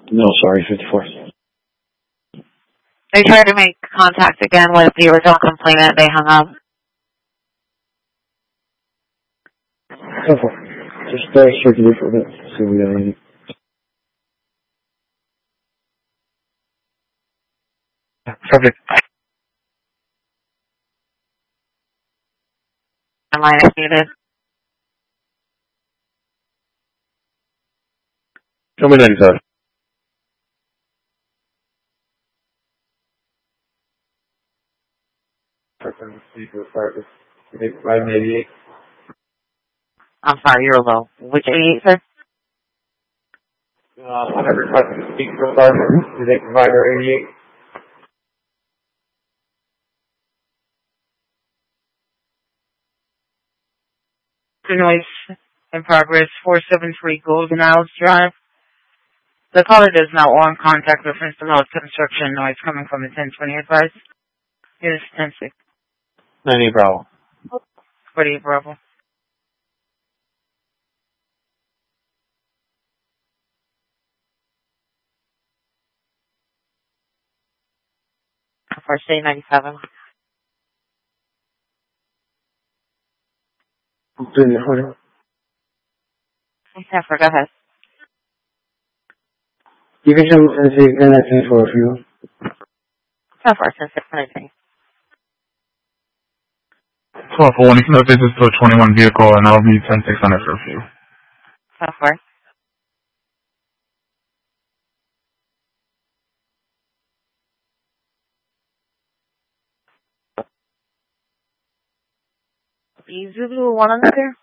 No, sorry, 54. They tried to make contact again with the original complainant. They hung up. Go for it. Just circulate for a bit. See if we got anything. Subject. The line is muted. Show me 95. I'm sorry, you're low. Which 88, sir? I never requested to speak for Sergeant. Did they provide her 88? Noise in progress, 473 Golden Isles Drive. The caller does not want contact reference to loud construction noise coming from the 1020 advice. Here's 106. 90 Bravo. 48 Bravo. For state 97. Heifer, go ahead. You can show me anything for a few. Heifer, 106, anything. 12-1, you can have visits to a 21 vehicle, and I'll be 10-6 on it for a few. Heifer. Zulu, one on there?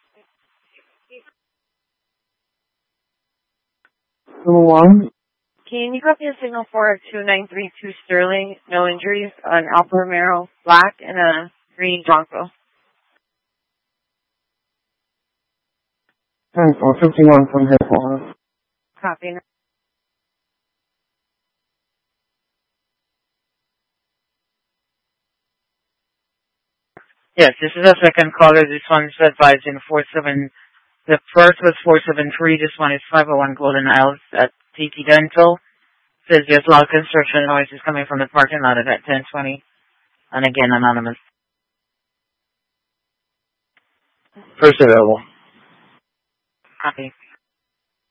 Number 1. Can you copy a signal for 2932 Sterling? No injuries on Alfa Romero black and a green Bronco. 51 from headquarters. Copy. Yes, this is a second caller. This one's advising 47. The first was 473. This one is 501 Golden Isles at TT Dental. Says there's loud construction noises coming from the parking lot at 1020. And again, anonymous. First available. Copy.